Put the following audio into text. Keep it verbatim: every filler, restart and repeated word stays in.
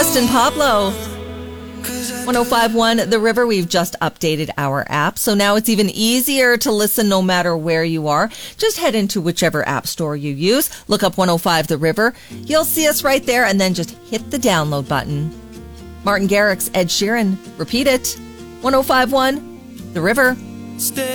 Preston Pablo. one oh five point one The River. We've just updated our app, so now it's even easier to listen no matter where you are. Just head into whichever app store you use, look up one oh five The River. You'll see us right there, and then just hit the download button. Martin Garrix, Ed Sheeran. Repeat it. one oh five point one The River.